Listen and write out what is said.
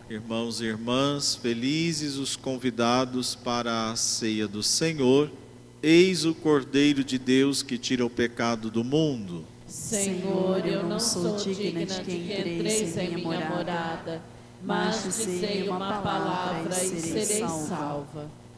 Irmãos e irmãs, felizes os convidados para a ceia do Senhor. Eis o Cordeiro de Deus que tira o pecado do mundo. Senhor, eu não sou digna de que entreis em minha morada, mas dizei uma palavra e serei salva.